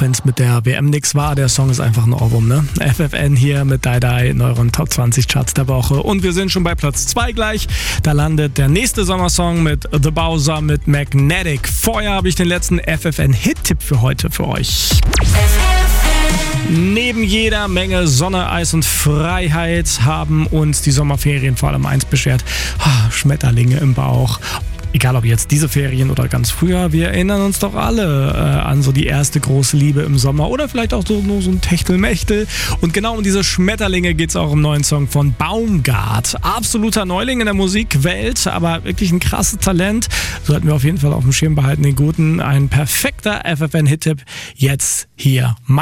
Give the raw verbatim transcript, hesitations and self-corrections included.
wenn es mit der W M nix war, der Song ist einfach ein Ohrwurm, ne? F F N hier mit Die Die in euren Top zwanzig Charts der Woche. Und wir sind schon bei Platz zwei gleich. Da landet der nächste Sommersong mit The Bowser mit Magnetic. Vorher habe ich den letzten F F N-Hit-Tipp für heute für euch. Neben jeder Menge Sonne, Eis und Freiheit haben uns die Sommerferien vor allem eins beschert: Schmetterlinge im Bauch. Egal ob jetzt diese Ferien oder ganz früher, wir erinnern uns doch alle äh, an so die erste große Liebe im Sommer oder vielleicht auch so, nur so ein Techtelmechtel. Und genau um diese Schmetterlinge geht es auch im neuen Song von Baumgart. Absoluter Neuling in der Musikwelt, aber wirklich ein krasses Talent. Sollten wir auf jeden Fall auf dem Schirm behalten, den Guten. Ein perfekter F F N-Hit-Tipp jetzt hier.